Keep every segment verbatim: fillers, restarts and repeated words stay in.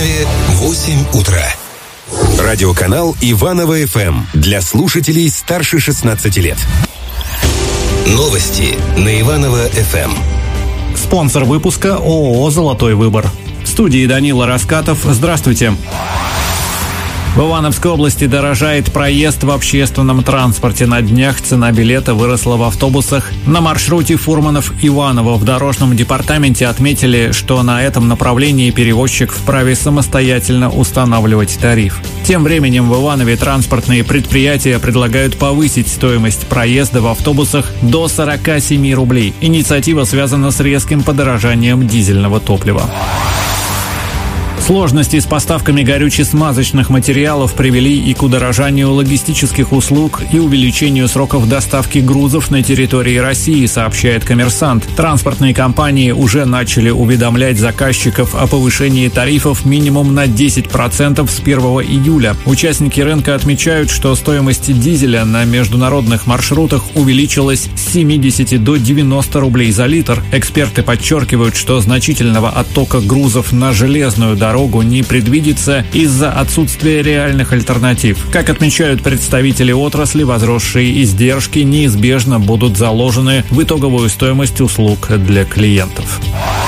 Начиная в восемь утра. Радиоканал Иваново-ФМ для слушателей старше шестнадцати лет. Новости на Иваново-ФМ. Спонсор выпуска ООО «Золотой выбор». В студии Данила Раскатов. Здравствуйте. В Ивановской области дорожает проезд в общественном транспорте. На днях цена билета выросла в автобусах. На маршруте Фурманов-Иваново в дорожном департаменте отметили, что на этом направлении перевозчик вправе самостоятельно устанавливать тариф. Тем временем в Иванове транспортные предприятия предлагают повысить стоимость проезда в автобусах до сорока семи рублей. Инициатива связана с резким подорожанием дизельного топлива. Сложности с поставками горюче-смазочных материалов привели и к удорожанию логистических услуг и увеличению сроков доставки грузов на территории России, сообщает «Коммерсант». Транспортные компании уже начали уведомлять заказчиков о повышении тарифов минимум на десять процентов с первого июля. Участники рынка отмечают, что стоимость дизеля на международных маршрутах увеличилась с семидесяти до девяноста рублей за литр. Эксперты подчеркивают, что значительного оттока грузов на железную дорогу дорогу не предвидится из-за отсутствия реальных альтернатив. Как отмечают представители отрасли, возросшие издержки неизбежно будут заложены в итоговую стоимость услуг для клиентов.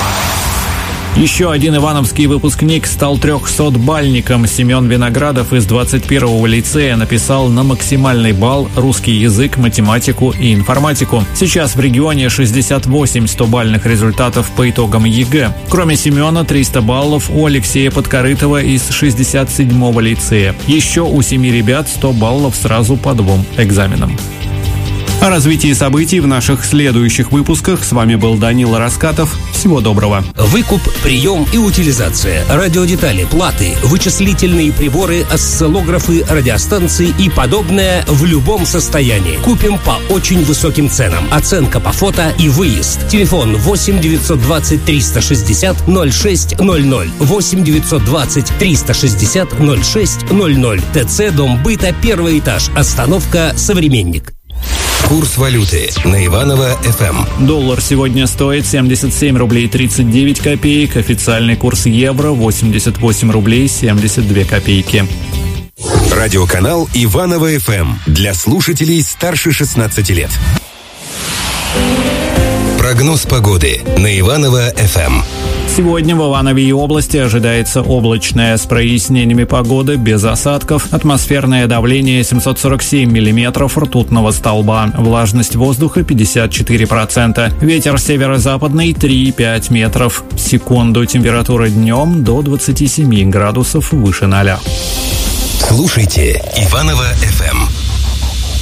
Еще один ивановский выпускник стал трехсотбальником. Семен Виноградов из двадцать первого лицея написал на максимальный балл русский язык, математику и информатику. Сейчас в регионе шестьдесят восемь стобальных результатов по итогам ЕГЭ. Кроме Семена, триста баллов у Алексея Подкорытова из шестьдесят седьмого лицея. Еще у семи ребят сто баллов сразу по двум экзаменам. О развитии событий в наших следующих выпусках. С вами был Данила Раскатов. Всего доброго. Выкуп, прием и утилизация, радиодетали, платы, вычислительные приборы, осциллографы, радиостанции и подобное в любом состоянии. Купим по очень высоким ценам. Оценка по фото и выезд. Телефон восемь девятьсот двадцать триста шестьдесят ноль шесть ноль ноль. восемь девятьсот двадцать триста шестьдесят ноль шесть ноль ноль. ТЦ Дом быта, первый этаж. Остановка «Современник». Курс валюты на Иваново-ФМ. Доллар сегодня стоит семьдесят семь рублей тридцать девять копеек. Официальный курс евро восемьдесят восемь рублей семьдесят две копейки. Радиоканал Иваново-ФМ для слушателей старше шестнадцати лет. Прогноз погоды на Иваново-ФМ. Сегодня в Иванове и области ожидается облачная с прояснениями погода, без осадков. Атмосферное давление семьсот сорок семь миллиметров ртутного столба. Влажность воздуха пятьдесят четыре процента. Ветер северо-западный три-пять метров в секунду. Температура днем до двадцати семи градусов выше ноля. Слушайте Иваново-ФМ.